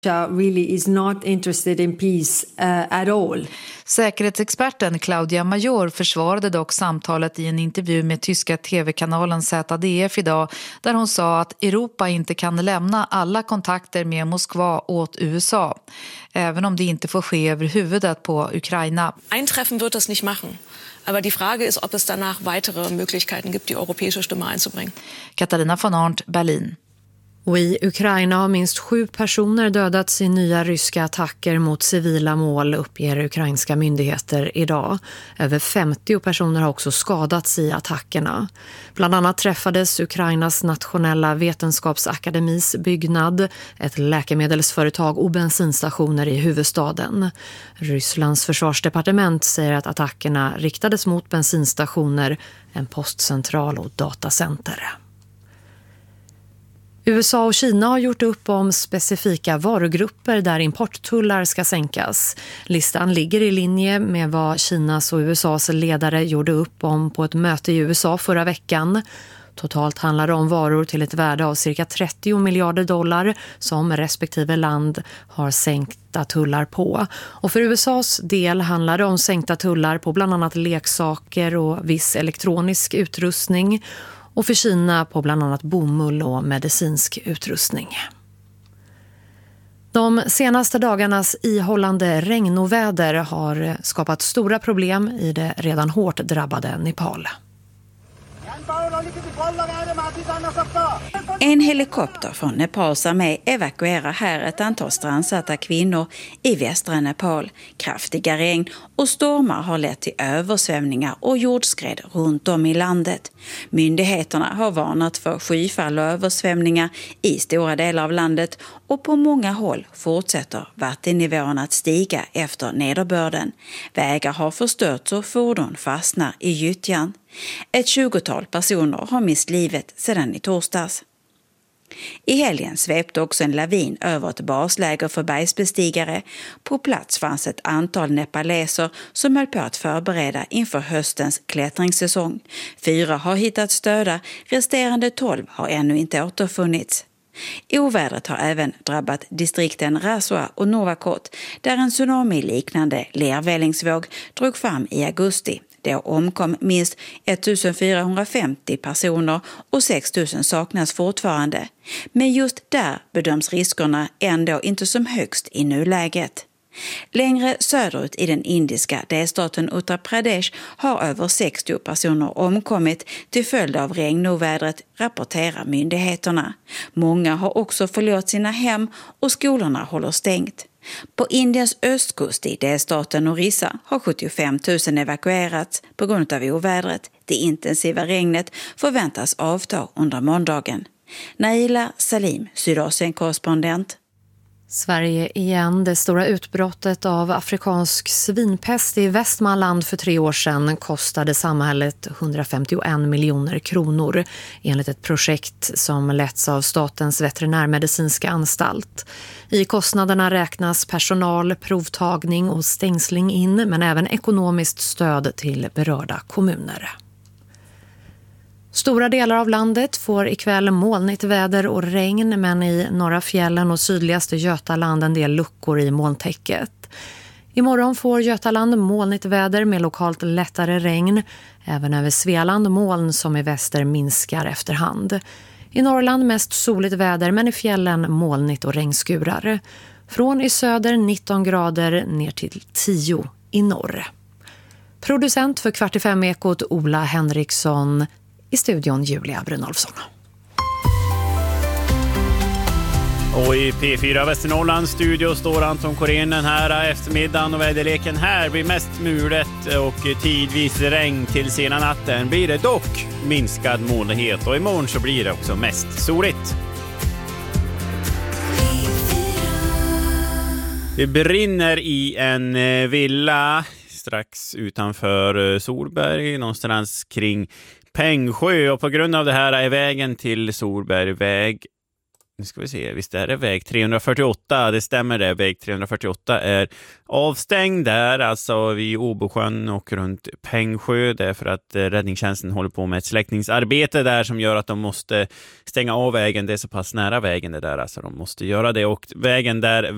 really is not interested in peace at all. Säkerhetsexperten Claudia Major försvarade dock samtalet i en intervju med tyska tv-kanalen ZDF idag, där hon sa att Europa inte kan lämna alla kontakter med Moskva åt USA, även om det inte får ske över huvudet på Ukraina. Eintreffen wird das nicht machen. Aber die Frage ist, ob es danach weitere Möglichkeiten gibt, die europäische Stimme einzubringen. Katarina von Arndt, Berlin. Och i Ukraina har minst 7 personer dödats i nya ryska attacker mot civila mål, uppger ukrainska myndigheter idag. Över 50 personer har också skadats i attackerna. Bland annat träffades Ukrainas nationella vetenskapsakademis byggnad, ett läkemedelsföretag och bensinstationer i huvudstaden. Rysslands försvarsdepartement säger att attackerna riktades mot bensinstationer, en postcentral och datacenter. USA och Kina har gjort upp om specifika varugrupper där importtullar ska sänkas. Listan ligger i linje med vad Kinas och USAs ledare gjorde upp om på ett möte i USA förra veckan. Totalt handlar det om varor till ett värde av cirka $30 miljarder som respektive land har sänkta tullar på. Och för USAs del handlar det om sänkta tullar på bland annat leksaker och viss elektronisk utrustning. Och för Kina på bland annat bomull och medicinsk utrustning. De senaste dagarnas ihållande regnoväder har skapat stora problem i det redan hårt drabbade Nepal. En helikopter från Nepals armé evakuerar här ett antal strandsatta kvinnor i västra Nepal. Kraftiga regn och stormar har lett till översvämningar och jordskred runt om i landet. Myndigheterna har varnat för skyfall och översvämningar i stora delar av landet, och på många håll fortsätter vattennivån att stiga efter nederbörden. Vägar har förstörts och fordon fastnar i gyttjan. Ett 20-tal personer har mist livet sedan i torsdags. I helgen svepte också en lavin över ett basläger för bergsbestigare. På plats fanns ett antal nepaleser som höll på att förbereda inför höstens klättringssäsong. 4 har hittats döda, resterande 12 har ännu inte återfunnits. Ovädret har även drabbat distrikten Rasua och Novakot, där en tsunami-liknande lervällingsvåg drog fram i augusti. Det omkom minst 1450 personer och 6 000 saknas fortfarande. Men just där bedöms riskerna ändå inte som högst i nuläget. Längre söderut i den indiska delstaten Uttar Pradesh har över 60 personer omkommit till följd av regnovädret, rapporterar myndigheterna. Många har också förlorat sina hem och skolorna håller stängt. På Indiens östkust i delstaten Orissa har 75 000 evakuerats på grund av ovädret. Det intensiva regnet förväntas avta under måndagen. Naila Salim, Sydasien-korrespondent. Sverige igen. Det stora utbrottet av afrikansk svinpest i Västmanland för 3 år sedan kostade samhället 151 miljoner kronor enligt ett projekt som letts av Statens veterinärmedicinska anstalt. I kostnaderna räknas personal, provtagning och stängsling in, men även ekonomiskt stöd till berörda kommuner. Stora delar av landet får ikväll molnigt väder och regn, men i norra fjällen och sydligaste Götaland en del luckor i molntäcket. Imorgon får Götaland molnigt väder med lokalt lättare regn. Även över Svealand moln som i väster minskar efterhand. I Norrland mest soligt väder, men i fjällen molnigt och regnskurar. Från i söder 19 grader ner till 10 i norr. Producent för 45-ekot Ola Henriksson. I studion Julia Brynolfsson. Och i P4 Västernorrlands studio står Anton Korén den här eftermiddagen, och väderleken här blir mest mulet och tidvis regn till sena natten. Blir det dock minskad molnighet, och imorgon så blir det också mest soligt. Det brinner i en villa strax utanför Solberg, någonstans kring Pengsjö, och på grund av det här är vägen till Solberg nu ska vi se, visst är det väg 348, det stämmer det, väg 348 är avstängd där, alltså vid Åbosjön och runt Pengsjö, därför att räddningstjänsten håller på med ett släckningsarbete där som gör att de måste stänga av vägen, det är så pass nära vägen det där, alltså de måste göra det, och vägen där